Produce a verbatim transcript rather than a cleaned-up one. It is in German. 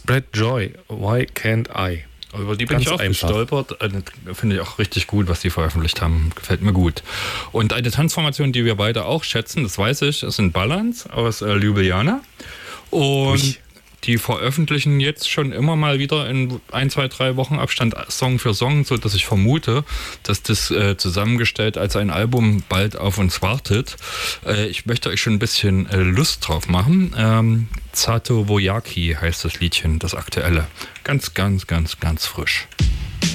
Spread Joy, Why Can't I? Über die bin Ganz ich auch einfach. gestolpert. Äh, Finde ich auch richtig gut, was die veröffentlicht haben. Gefällt mir gut. Und eine Tanzformation, die wir beide auch schätzen, das weiß ich, ist ein Balance aus äh, Ljubljana. Und Ui. die veröffentlichen jetzt schon immer mal wieder in ein, zwei, drei Wochen Abstand Song für Song, so dass ich vermute, dass das äh, zusammengestellt als ein Album bald auf uns wartet. Äh, ich möchte euch schon ein bisschen äh, Lust drauf machen. Ähm, Zato Vojaki heißt das Liedchen, das aktuelle. Ganz, ganz, ganz, ganz frisch.